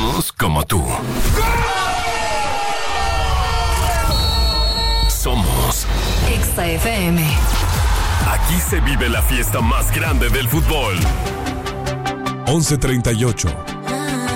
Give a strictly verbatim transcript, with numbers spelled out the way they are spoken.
Somos como tú. Somos Exa F M. Aquí se vive la fiesta más grande del fútbol. once treinta y ocho.